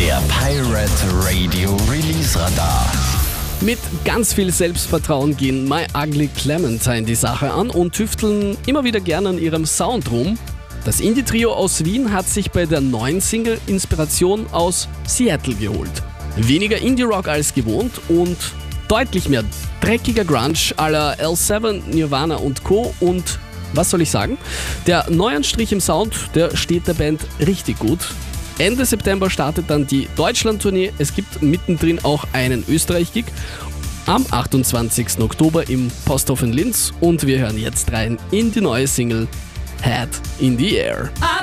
Der Pirate Radio Release Radar. Mit ganz viel Selbstvertrauen gehen My Ugly Clementine die Sache an und tüfteln immer wieder gerne an ihrem Sound rum. Das Indie-Trio aus Wien hat sich bei der neuen Single Inspiration aus Seattle geholt. Weniger Indie-Rock als gewohnt und deutlich mehr dreckiger Grunge à la L7, Nirvana und Co. Und was soll ich sagen? Der Neuanstrich im Sound, der steht der Band richtig gut. Ende September startet dann die Deutschland-Tournee. Es gibt mittendrin auch einen Österreich-Gig am 28. Oktober im Posthof in Linz. Und wir hören jetzt rein in die neue Single Head in the Air.